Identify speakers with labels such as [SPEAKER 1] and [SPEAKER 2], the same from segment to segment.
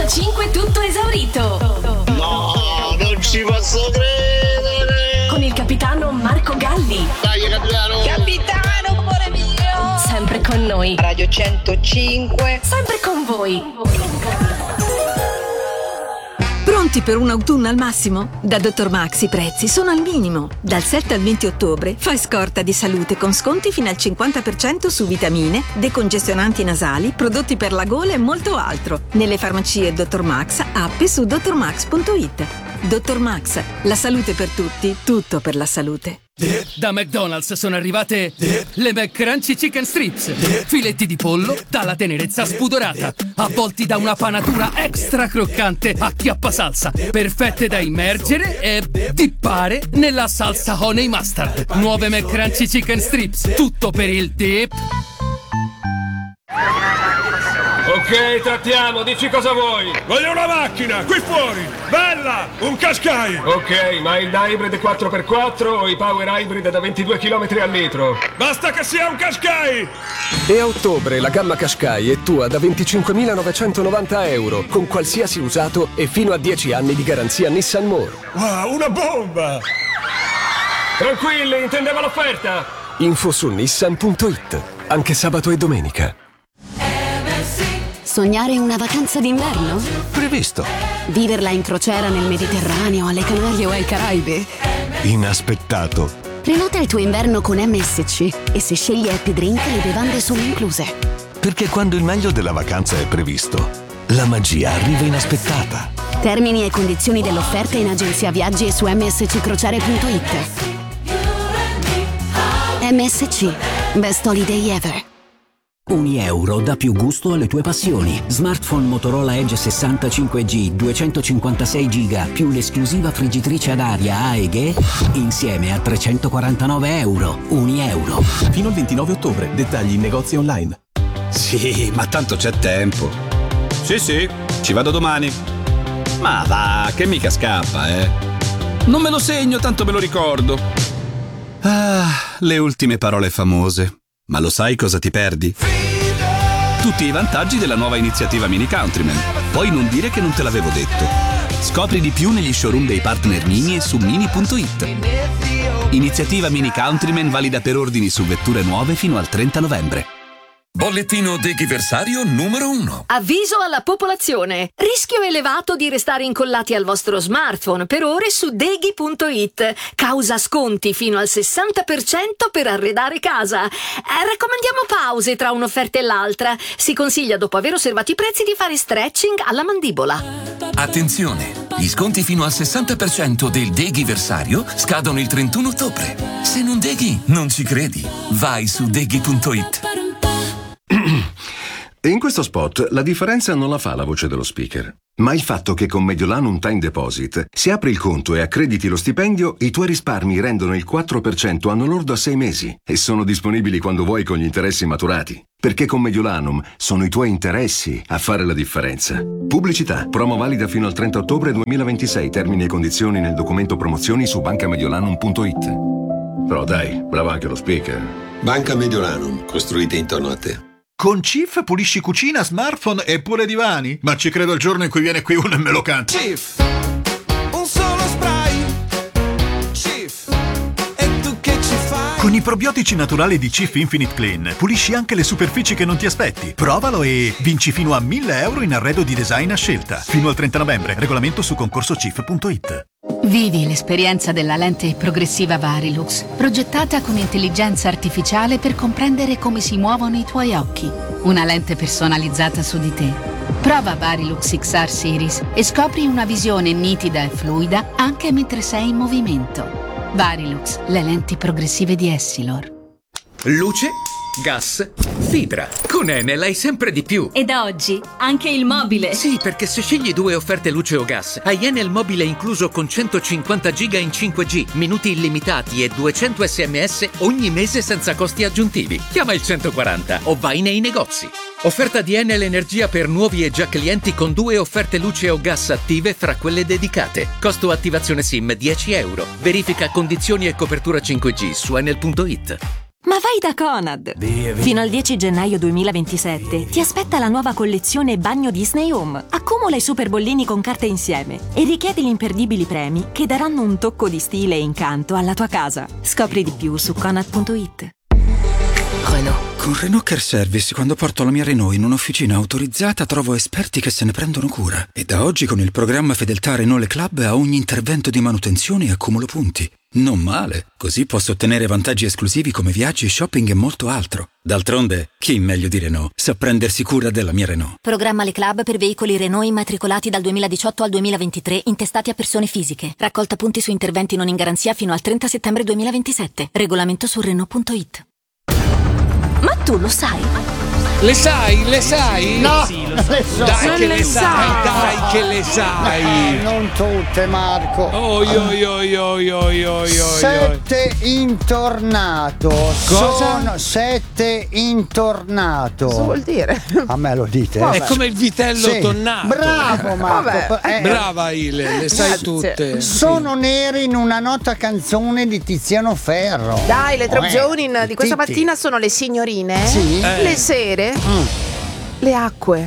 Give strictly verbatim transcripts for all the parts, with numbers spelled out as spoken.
[SPEAKER 1] centocinque tutto esaurito.
[SPEAKER 2] No, non ci posso credere.
[SPEAKER 1] Con il capitano Marco Galli.
[SPEAKER 2] Dai, capitano.
[SPEAKER 3] Capitano, amore mio.
[SPEAKER 1] Sempre con noi.
[SPEAKER 3] Radio centocinque.
[SPEAKER 1] Sempre con voi.
[SPEAKER 4] Pronti per un autunno al massimo? Da Dottor Max i prezzi sono al minimo. Dal sette al venti ottobre fai scorta di salute con sconti fino al cinquanta per cento su vitamine, decongestionanti nasali, prodotti per la gola e molto altro. Nelle farmacie Dottor Max, app e su dottor max punto it. Dottor Max, la salute per tutti, tutto per la salute.
[SPEAKER 5] Da McDonald's sono arrivate le McCrunchy Chicken Strips. Filetti di pollo dalla tenerezza spudorata, avvolti da una panatura extra croccante a chiappa salsa, perfette da immergere e dippare nella salsa honey mustard. Nuove McCrunchy Chicken Strips, tutto per il dip.
[SPEAKER 6] Ok, trattiamo, dici cosa vuoi.
[SPEAKER 7] Voglio una macchina, qui fuori, bella, un Qashqai.
[SPEAKER 6] Ok, ma il hybrid quattro per quattro o i power hybrid da ventidue chilometri al litro?
[SPEAKER 7] Basta che sia un Qashqai.
[SPEAKER 8] E a ottobre la gamma Qashqai è tua da venticinquemilanovecentovananta euro, con qualsiasi usato e fino a dieci anni di garanzia Nissan More.
[SPEAKER 7] Wow, una bomba.
[SPEAKER 6] Tranquilli, intendevo l'offerta.
[SPEAKER 8] Info su nissan punto it, anche sabato e domenica.
[SPEAKER 9] Sognare una vacanza d'inverno?
[SPEAKER 10] Previsto.
[SPEAKER 9] Viverla in crociera nel Mediterraneo, alle Canarie o ai Caraibi?
[SPEAKER 10] Inaspettato.
[SPEAKER 9] Prenota il tuo inverno con M S C e se scegli Happy Drink le bevande sono incluse.
[SPEAKER 10] Perché quando il meglio della vacanza è previsto, la magia arriva inaspettata.
[SPEAKER 9] Termini e condizioni dell'offerta in agenzia viaggi e su m s c crociere punto it. M S C, best holiday ever.
[SPEAKER 11] Un euro dà più gusto alle tue passioni. Smartphone Motorola Edge sessantacinque G duecentocinquantasei giga più l'esclusiva friggitrice ad aria A E G insieme a trecentoquarantanove euro. Un euro.
[SPEAKER 12] Fino al ventinove ottobre. Dettagli in negozi online.
[SPEAKER 13] Sì, ma tanto c'è tempo. Sì, sì, ci vado domani. Ma va, che mica scappa, eh. Non me lo segno, tanto me lo ricordo. Ah, le ultime parole famose. Ma lo sai cosa ti perdi? Tutti i vantaggi della nuova iniziativa Mini Countryman. Puoi non dire che non te l'avevo detto. Scopri di più negli showroom dei partner Mini e su mini punto it. Iniziativa Mini Countryman valida per ordini su vetture nuove fino al trenta novembre.
[SPEAKER 14] Bollettino deghiversario numero uno.
[SPEAKER 15] Avviso alla popolazione. Rischio elevato di restare incollati al vostro smartphone per ore su deghi punto it. Causa sconti fino al sessanta per cento per arredare casa. Eh, raccomandiamo pause tra un'offerta e l'altra. Si consiglia, dopo aver osservato i prezzi, di fare stretching alla mandibola.
[SPEAKER 14] Attenzione! Gli sconti fino al sessanta per cento del deghiversario scadono il trentuno ottobre. Se non deghi, non ci credi. Vai su deghi punto it.
[SPEAKER 16] In questo spot la differenza non la fa la voce dello speaker, ma il fatto che con Mediolanum Time Deposit, se apri il conto e accrediti lo stipendio, i tuoi risparmi rendono il quattro per cento anno lordo a sei mesi e sono disponibili quando vuoi con gli interessi maturati. Perché con Mediolanum sono i tuoi interessi a fare la differenza. Pubblicità. Promo valida fino al trenta ottobre duemilaventisei. Termini e condizioni nel documento promozioni su banca mediolanum punto it. Però dai, bravo anche lo speaker.
[SPEAKER 17] Banca Mediolanum, costruite intorno a te.
[SPEAKER 18] Con Cif pulisci cucina, smartphone e pure divani? Ma ci credo il giorno in cui viene qui uno e me lo canta.
[SPEAKER 19] Cif, un solo spray. Cif, e tu che ci fai?
[SPEAKER 18] Con i probiotici naturali di Cif Infinite Clean pulisci anche le superfici che non ti aspetti. Provalo e vinci fino a mille euro in arredo di design a scelta. Fino al trenta novembre. Regolamento su concorso cif punto it.
[SPEAKER 20] Vivi l'esperienza della lente progressiva Varilux, progettata con intelligenza artificiale per comprendere come si muovono i tuoi occhi. Una lente personalizzata su di te. Prova Varilux X R Series e scopri una visione nitida e fluida anche mentre sei in movimento. Varilux, le lenti progressive di Essilor.
[SPEAKER 3] Luce, gas, fibra. Con Enel hai sempre di più.
[SPEAKER 12] E da oggi anche il mobile.
[SPEAKER 3] Sì, perché se scegli due offerte luce o gas, hai Enel mobile incluso con centocinquanta giga in cinque G, minuti illimitati e duecento sms ogni mese senza costi aggiuntivi. Chiama il centoquaranta o vai nei negozi. Offerta di Enel Energia per nuovi e già clienti con due offerte luce o gas attive fra quelle dedicate. Costo attivazione SIM dieci euro. Verifica condizioni e copertura cinque G su enel punto it.
[SPEAKER 4] Ma vai da Conad!
[SPEAKER 21] Via, via. Fino al dieci gennaio duemilaventisette ti aspetta la nuova collezione Bagno Disney Home. Accumula i super bollini con carte insieme e richiedi gli imperdibili premi che daranno un tocco di stile e incanto alla tua casa. Scopri di più su Conad punto it.
[SPEAKER 22] Renault. Con Renault Care Service, quando porto la mia Renault in un'officina autorizzata, trovo esperti che se ne prendono cura. E da oggi con il programma Fedeltà Renault Le Club a ogni intervento di manutenzione accumulo punti. Non male, così posso ottenere vantaggi esclusivi come viaggi, shopping e molto altro. D'altronde, chi meglio di Renault sa prendersi cura della mia Renault.
[SPEAKER 21] Programma Le Club per veicoli Renault immatricolati dal duemiladiciotto al duemilaventitré intestati a persone fisiche. Raccolta punti su interventi non in garanzia fino al trenta settembre duemilaventisette. Regolamento su Renault punto it. Ma tu lo sai?
[SPEAKER 23] Le sai? Le sai?
[SPEAKER 24] No,
[SPEAKER 23] sì,
[SPEAKER 24] lo so. le so.
[SPEAKER 23] Dai
[SPEAKER 24] Non
[SPEAKER 23] che
[SPEAKER 24] le
[SPEAKER 23] le sai,
[SPEAKER 24] sai.
[SPEAKER 23] dai che le sai.
[SPEAKER 24] Eh, non tutte, Marco.
[SPEAKER 23] Oh, io, io, io, io, io, io.
[SPEAKER 24] Sette intornato.
[SPEAKER 23] Cosa?
[SPEAKER 24] Sono sette intornato.
[SPEAKER 22] Cosa vuol dire?
[SPEAKER 24] A me lo dite.
[SPEAKER 23] È come il vitello
[SPEAKER 24] Sì.
[SPEAKER 23] tonnato.
[SPEAKER 24] Bravo, Marco.
[SPEAKER 22] Vabbè.
[SPEAKER 24] Eh,
[SPEAKER 23] Brava Ile, le sai
[SPEAKER 22] Grazie.
[SPEAKER 23] tutte.
[SPEAKER 24] Sono neri in una nota canzone di Tiziano Ferro.
[SPEAKER 22] Dai, le drop
[SPEAKER 24] Eh,
[SPEAKER 22] zoning di questa
[SPEAKER 24] Titti.
[SPEAKER 22] mattina sono le signorine,
[SPEAKER 24] Sì.
[SPEAKER 23] Eh.
[SPEAKER 22] le sere,
[SPEAKER 24] Mm.
[SPEAKER 22] le acque.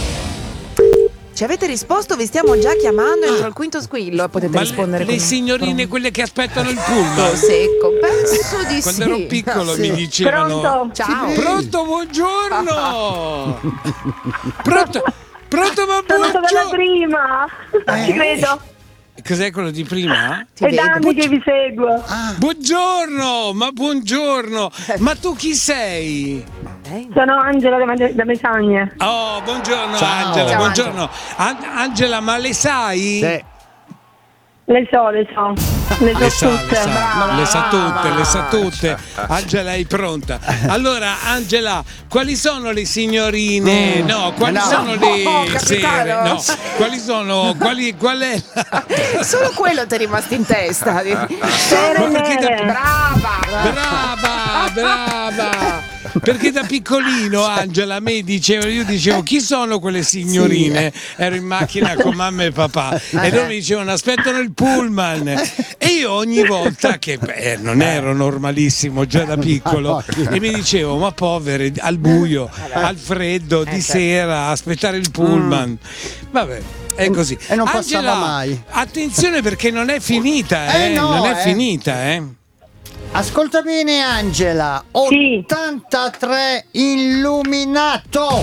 [SPEAKER 22] Ci avete risposto? Vi stiamo già chiamando entro il quinto squillo. Potete
[SPEAKER 23] Ma le,
[SPEAKER 22] rispondere
[SPEAKER 23] le
[SPEAKER 22] con-
[SPEAKER 23] signorine, quelle che aspettano il
[SPEAKER 22] Molto
[SPEAKER 23] pullman.
[SPEAKER 22] secco. Penso di
[SPEAKER 23] Quando
[SPEAKER 22] sì.
[SPEAKER 23] ero piccolo
[SPEAKER 22] Sì.
[SPEAKER 23] mi dicevano
[SPEAKER 22] Pronto? Ciao.
[SPEAKER 23] Pronto, buongiorno. Pronto, pronto, ma
[SPEAKER 25] Sono dalla
[SPEAKER 23] buongiorno.
[SPEAKER 25] prima, ci credo.
[SPEAKER 23] Cos'è quello di prima?
[SPEAKER 25] È da anni che vi seguo.
[SPEAKER 23] Buongiorno, ma buongiorno. Ma tu chi sei?
[SPEAKER 25] Sono Angela da, da Mesagne.
[SPEAKER 23] Oh, buongiorno
[SPEAKER 25] Ciao.
[SPEAKER 23] Angela,
[SPEAKER 25] Ciao,
[SPEAKER 23] buongiorno. An- Angela, ma le sai?
[SPEAKER 24] Sì.
[SPEAKER 25] Le so, le so. Le so
[SPEAKER 23] Le sa,
[SPEAKER 25] tutte.
[SPEAKER 23] le sa,
[SPEAKER 25] Brava.
[SPEAKER 23] le sa tutte, le sa tutte. Angela, è pronta. Allora, Angela, quali sono le signorine?
[SPEAKER 24] Mm.
[SPEAKER 23] No, quali
[SPEAKER 24] No.
[SPEAKER 23] sono
[SPEAKER 22] No,
[SPEAKER 23] le
[SPEAKER 22] capitano.
[SPEAKER 23] sere? No, quali sono? Quali, qual è la...
[SPEAKER 22] Solo quello ti è rimasto in testa.
[SPEAKER 25] Sere
[SPEAKER 23] Ma perché da-
[SPEAKER 25] nere.
[SPEAKER 22] Brava.
[SPEAKER 23] Brava, brava. Perché da piccolino Angela a me diceva, io dicevo chi sono quelle signorine? Ero in macchina con mamma e papà e loro mi dicevano aspettano il pullman e io ogni volta che beh, non ero normalissimo già da piccolo e mi dicevo ma povere al buio, al freddo di sera aspettare il pullman. Vabbè. È così.
[SPEAKER 24] E non passava
[SPEAKER 23] Angela,
[SPEAKER 24] mai.
[SPEAKER 23] attenzione perché non è finita, eh?
[SPEAKER 24] Eh no,
[SPEAKER 23] non è
[SPEAKER 24] eh.
[SPEAKER 23] finita, eh?
[SPEAKER 24] Ascolta bene, Angela.
[SPEAKER 25] Sì.
[SPEAKER 24] ottantatré illuminato.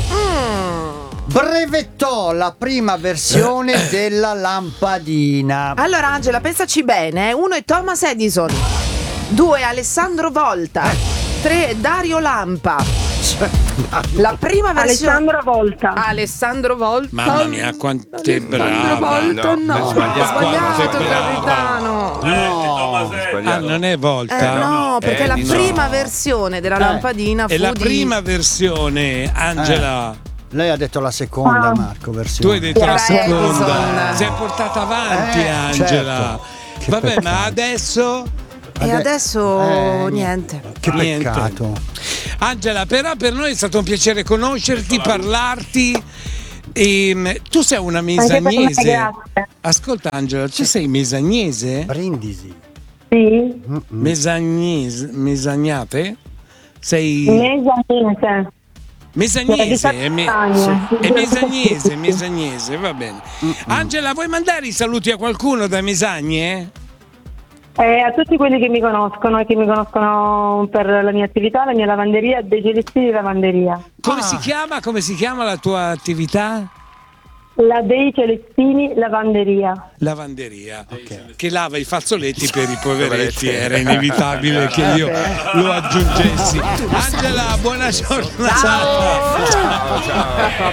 [SPEAKER 24] Brevettò la prima versione della lampadina.
[SPEAKER 22] Allora, Angela, pensaci bene. eh. Uno è Thomas Edison. Due Alessandro Volta. Tre Dario Lampa. La prima versione.
[SPEAKER 25] Alessandro Volta.
[SPEAKER 22] Alessandro Volta.
[SPEAKER 23] Mamma mia, quante
[SPEAKER 22] Alessandro
[SPEAKER 23] brava!
[SPEAKER 22] Volta, no.
[SPEAKER 23] No,
[SPEAKER 22] Ho
[SPEAKER 23] sbagliato.
[SPEAKER 22] sbagliato,
[SPEAKER 23] Brava.
[SPEAKER 22] capitano.
[SPEAKER 23] Ah, non è volta?
[SPEAKER 22] Eh, no, perché
[SPEAKER 23] Eh,
[SPEAKER 22] la
[SPEAKER 23] no.
[SPEAKER 22] prima versione della
[SPEAKER 23] Eh,
[SPEAKER 22] lampadina fu
[SPEAKER 23] è la
[SPEAKER 22] di...
[SPEAKER 23] prima versione, Angela.
[SPEAKER 24] Lei ha detto la seconda,
[SPEAKER 25] Ah.
[SPEAKER 24] Marco, versione.
[SPEAKER 23] Tu hai detto la
[SPEAKER 22] Era
[SPEAKER 23] seconda.
[SPEAKER 22] Edison.
[SPEAKER 23] Si è portata avanti,
[SPEAKER 24] Eh,
[SPEAKER 23] Angela.
[SPEAKER 24] certo.
[SPEAKER 23] Vabbè,
[SPEAKER 24] Che
[SPEAKER 23] ma adesso.
[SPEAKER 22] E adesso
[SPEAKER 24] Eh,
[SPEAKER 22] niente.
[SPEAKER 24] Che
[SPEAKER 23] Niente.
[SPEAKER 24] peccato.
[SPEAKER 23] Angela, però per noi è stato un piacere conoscerti, parlarti. E, tu sei una
[SPEAKER 25] Anche per me,
[SPEAKER 23] mesagnese.
[SPEAKER 25] grazie.
[SPEAKER 23] Ascolta, Angela, tu sei mesagnese?
[SPEAKER 24] Brindisi.
[SPEAKER 25] Sì.
[SPEAKER 23] Mesagnese? Mesagnate? Sei.
[SPEAKER 25] Mesagnese.
[SPEAKER 23] Mesagnese, è, me-
[SPEAKER 25] Mesagne.
[SPEAKER 23] è mesagnese, mesagnese, va bene. Angela, vuoi mandare i saluti a qualcuno da Mesagne?
[SPEAKER 25] Eh, a tutti quelli che mi conoscono e che mi conoscono per la mia attività, la mia lavanderia, dei Celestini di lavanderia.
[SPEAKER 23] Come
[SPEAKER 24] Ah.
[SPEAKER 23] si chiama? Come si chiama la tua attività?
[SPEAKER 25] La dei Celestini lavanderia.
[SPEAKER 23] Lavanderia, che lava i fazzoletti per i poveretti, era inevitabile che io lo aggiungessi. Angela, buona giornata.
[SPEAKER 22] Ciao, ciao.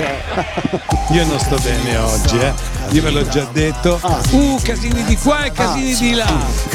[SPEAKER 23] Io non sto bene oggi, eh. Io ve l'ho già detto. Uh, casini di qua e casini di là.